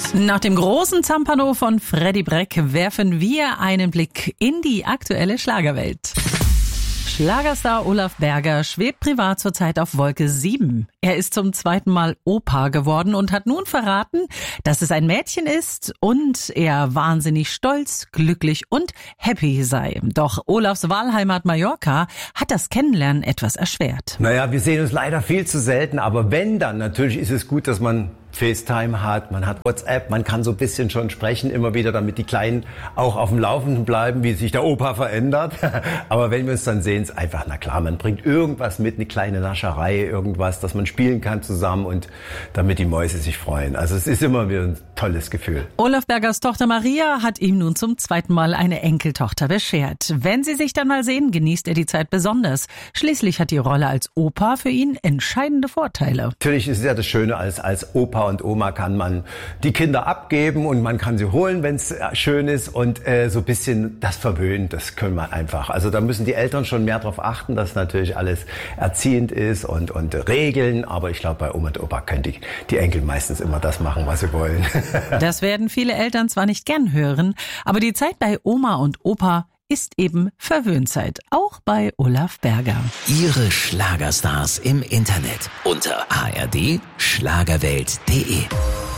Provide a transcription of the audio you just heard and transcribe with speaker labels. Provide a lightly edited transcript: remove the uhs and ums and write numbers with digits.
Speaker 1: Nach dem großen Zampano von Freddie Breck werfen wir einen Blick in die aktuelle Schlagerwelt. Schlagerstar Olaf Berger schwebt privat zurzeit auf Wolke 7. Er ist zum zweiten Mal Opa geworden und hat nun verraten, dass es ein Mädchen ist und er wahnsinnig stolz, glücklich und happy sei. Doch Olafs Wahlheimat Mallorca hat das Kennenlernen etwas erschwert.
Speaker 2: Naja, wir sehen uns leider viel zu selten, aber wenn dann, natürlich ist es gut, dass man FaceTime hat, man hat WhatsApp, man kann so ein bisschen schon sprechen, immer wieder, damit die Kleinen auch auf dem Laufenden bleiben, wie sich der Opa verändert. Aber wenn wir uns dann sehen, ist einfach, na klar, man bringt irgendwas mit, eine kleine Nascherei, irgendwas, dass man spielen kann zusammen und damit die Mäuse sich freuen. Also es ist immer wieder ein tolles Gefühl.
Speaker 1: Olaf Bergers Tochter Maria hat ihm nun zum zweiten Mal eine Enkeltochter beschert. Wenn sie sich dann mal sehen, genießt er die Zeit besonders. Schließlich hat die Rolle als Opa für ihn entscheidende Vorteile.
Speaker 2: Natürlich ist es ja das Schöne, als Opa und Oma kann man die Kinder abgeben und man kann sie holen, wenn es schön ist und so ein bisschen das verwöhnen, das können wir einfach. Also da müssen die Eltern schon mehr darauf achten, dass natürlich alles erziehend ist und Regeln, aber ich glaube, bei Oma und Opa können die Enkel meistens immer das machen, was sie wollen.
Speaker 1: Das werden viele Eltern zwar nicht gern hören, aber die Zeit bei Oma und Opa ist eben Verwöhnzeit, auch bei Olaf Berger.
Speaker 3: Ihre Schlagerstars im Internet unter ard-schlagerwelt.de